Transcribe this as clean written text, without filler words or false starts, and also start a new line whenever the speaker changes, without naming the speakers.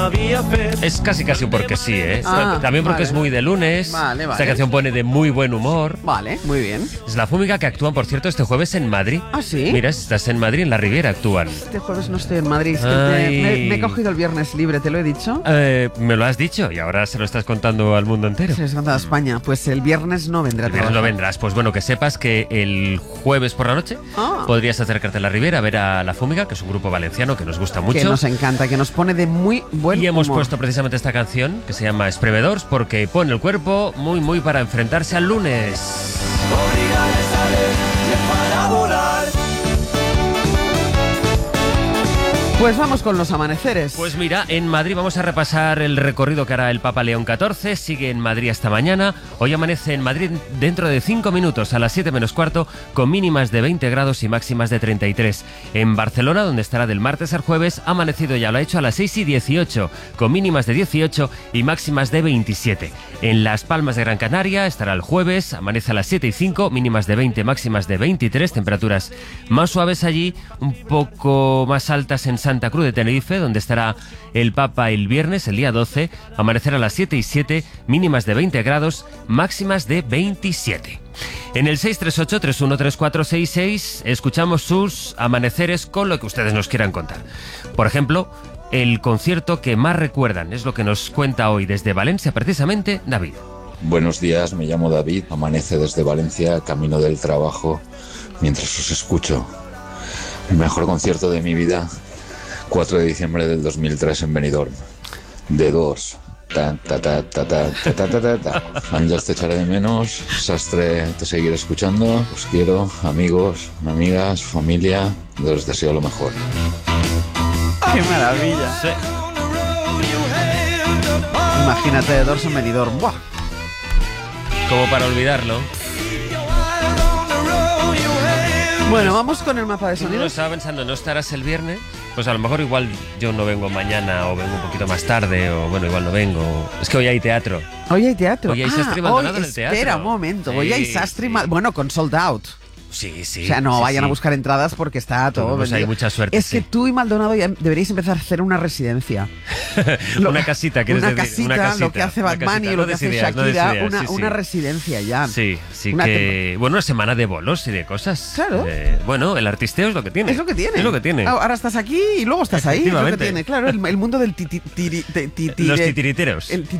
Es casi un porque sí, ¿eh? También porque es muy de lunes.
Vale.
Esta canción pone de muy buen humor.
Vale, muy bien.
Es La Fúmiga, que actúan, por cierto, este jueves en Madrid.
¿Ah, sí?
Mira, si estás en Madrid, en la Riviera actúan.
Este jueves no estoy en Madrid. Es que
Ay.
me he cogido el viernes libre, ¿te lo he dicho?
Me lo has dicho y ahora se lo estás contando al mundo entero.
Se les contado a España. Pues el viernes no vendrá.
El viernes no vendrás. Pues bueno, que sepas que el jueves por la noche podrías acercarte a la Riviera a ver a La Fúmiga, que es un grupo valenciano que nos gusta mucho.
Que nos encanta, que nos pone de muy buen humor.
Y hemos puesto precisamente esta canción, que se llama Esprevedors, porque pone el cuerpo muy para enfrentarse al lunes.
Pues vamos con los amaneceres.
Pues mira, en Madrid vamos a repasar el recorrido que hará el Papa León XIV. Sigue en Madrid hasta mañana. Hoy amanece en Madrid dentro de 5 minutos, a las 7 menos cuarto, con mínimas de 20 grados y máximas de 33. En Barcelona, donde estará del martes al jueves, ha amanecido ya, lo ha hecho a las 6 y 18, con mínimas de 18 y máximas de 27. En Las Palmas de Gran Canaria estará el jueves, amanece a las 7 y 5, mínimas de 20, máximas de 23, temperaturas más suaves allí, un poco más altas en Santa Cruz de Tenerife, donde estará el Papa el viernes, el día 12, amanecerá a las 7 y 7, mínimas de 20 grados, máximas de 27. En el 638-313466 escuchamos sus amaneceres con lo que ustedes nos quieran contar. Por ejemplo, el concierto que más recuerdan, es lo que nos cuenta hoy desde Valencia, precisamente, David.
Buenos días, me llamo David, amanece desde Valencia, camino del trabajo, mientras os escucho. El mejor concierto de mi vida, 4 de diciembre del 2003 en Benidorm. De dos. Ángels, te echaré de menos. Sastre, te seguiré escuchando. Os quiero, amigos, amigas, familia. Os deseo lo mejor.
¡Qué maravilla!
Sí.
Imagínate de Dorso Benidorm. ¡Buah!
Como para olvidarlo.
Bueno, vamos con el mapa de
Uno
sonidos.
estaba pensando, ¿no estarás el viernes? Pues a lo mejor igual yo no vengo mañana o vengo un poquito más tarde o bueno, igual no vengo. Es que hoy hay teatro.
Hoy hay teatro.
Hoy hay Sastri Maldonado en el
espera
teatro.
un momento.
Sí,
Hoy hay Sastri
sí.
Bueno, con sold out.
Sí.
O sea, no
sí,
vayan
sí.
a buscar entradas porque está todo
Pues hay
vendido.
mucha suerte,
Es que
sí.
tú y Maldonado ya deberíais empezar a hacer una residencia.
Una casita, ¿quieres
una
decir?
Casita, lo que hace
una
Bad Bunny,
casita.
lo
No
que hace
des ideas, no des
Shakira,
ideas, sí, sí.
una residencia ya.
Sí,
Una
que... Bueno, una semana de bolos y de cosas.
Claro.
Bueno, el artisteo es lo que tiene.
Es lo que tiene.
Es lo que tiene.
Ahora estás aquí y luego estás ahí. Es lo que
Efectivamente.
tiene. Claro, el mundo del
Los titiriteros.
el